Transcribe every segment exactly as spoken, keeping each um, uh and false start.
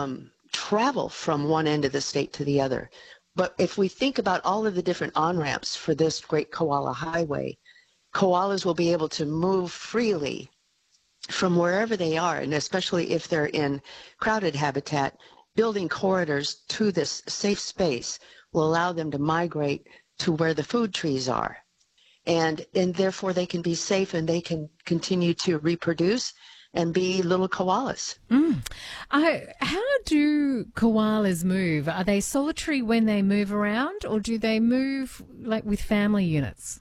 um, travel from one end of the state to the other. But if we think about all of the different on-ramps for this Great Koala Highway, koalas will be able to move freely from wherever they are, and especially if they're in crowded habitat, building corridors to this safe space will allow them to migrate to where the food trees are. And, and therefore they can be safe and they can continue to reproduce and be little koalas. Mm. Uh, how do koalas move? Are they solitary when they move around, or do they move like with family units?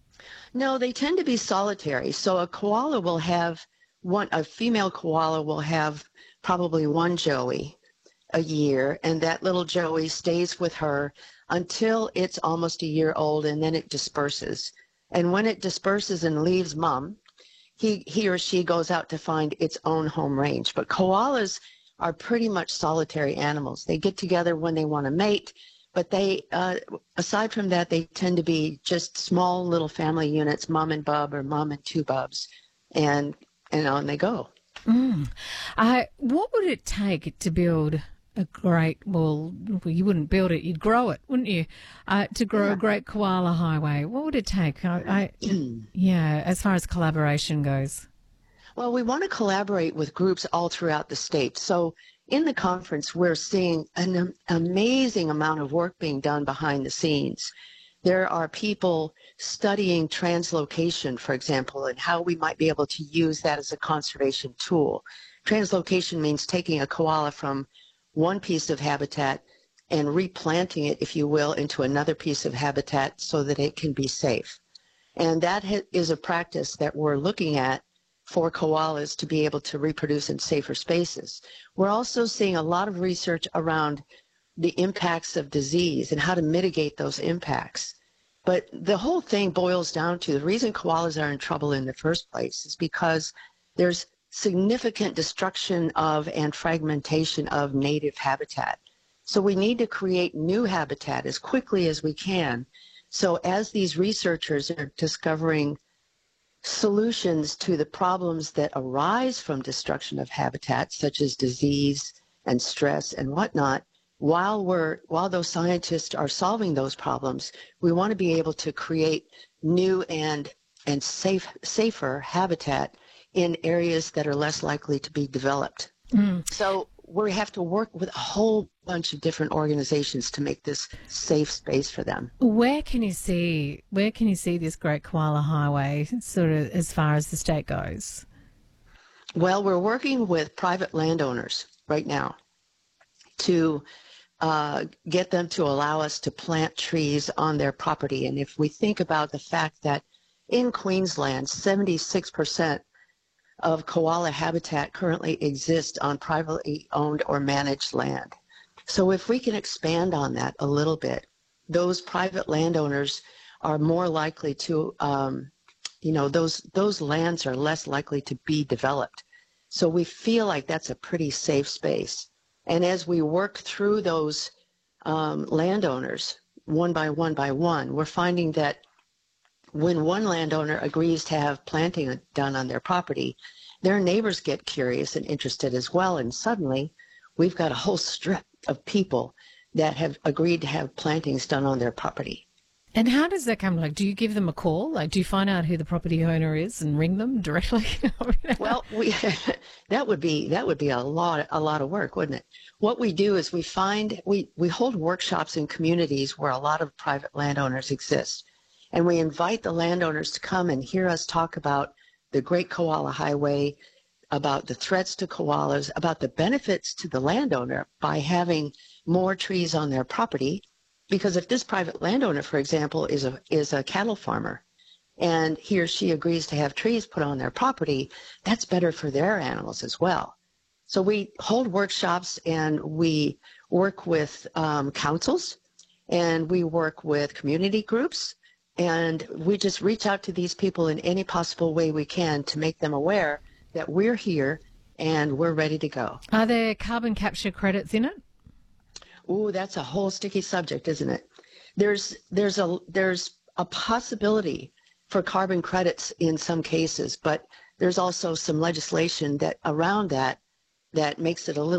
No, they tend to be solitary. So a koala will have one, a female koala will have probably one joey a year, and that little joey stays with her until it's almost a year old, and then it disperses. And when it disperses and leaves mom, he, he or she goes out to find its own home range. But koalas are pretty much solitary animals. They get together when they want to mate, but they, uh, aside from that, they tend to be just small little family units, mom and bub or mom and two bubs, and, and on they go. Mm. Uh, what would it take to build a great, well, well, you wouldn't build it, you'd grow it, wouldn't you, uh, to grow Yeah. a great koala highway? What would it take? I, I, yeah, as far as collaboration goes. Well, we want to collaborate with groups all throughout the state. So in the conference, we're seeing an am- amazing amount of work being done behind the scenes. There are people studying translocation, for example, and how we might be able to use that as a conservation tool. Translocation means taking a koala from one piece of habitat and replanting it, if you will, into another piece of habitat so that it can be safe. And that ha- is a practice that we're looking at for koalas to be able to reproduce in safer spaces. We're also seeing a lot of research around the impacts of disease and how to mitigate those impacts. But the whole thing boils down to the reason koalas are in trouble in the first place is because there's significant destruction of and fragmentation of native habitat. So we need to create new habitat as quickly as we can. So as these researchers are discovering solutions to the problems that arise from destruction of habitat, such as disease and stress and whatnot, while we're while those scientists are solving those problems, we want to be able to create new and and safe safer habitat in areas that are less likely to be developed. Mm. So we have to work with a whole bunch of different organizations to make this safe space for them. Where can you see where can you see this Great Koala Highway, sort of as far as the state goes? Well, we're working with private landowners right now to uh, get them to allow us to plant trees on their property. And if we think about the fact that in Queensland, seventy-six percent of koala habitat currently exists on privately owned or managed land. So if we can expand on that a little bit, those private landowners are more likely to, um, you know, those those lands are less likely to be developed. So we feel like that's a pretty safe space. And as we work through those um, landowners, one by one by one, we're finding that when one landowner agrees to have planting done on their property, their neighbors get curious and interested as well. And suddenly we've got a whole strip of people that have agreed to have plantings done on their property. And how does that come? Like, do you give them a call? Like, do you find out who the property owner is and ring them directly? Well, we that would be that would be a lot a lot of work, wouldn't it? What we do is we find we we hold workshops in communities where a lot of private landowners exist, and we invite the landowners to come and hear us talk about the Great Koala Highway, about the threats to koalas, about the benefits to the landowner by having more trees on their property. Because if this private landowner, for example, is a is a cattle farmer, and he or she agrees to have trees put on their property, that's better for their animals as well. So we hold workshops and we work with um, councils, and we work with community groups, and we just reach out to these people in any possible way we can to make them aware that we're here and we're ready to go. Are there carbon capture credits in it? Ooh, that's a whole sticky subject, isn't it? There's there's a there's a possibility for carbon credits in some cases, but there's also some legislation that around that that makes it a little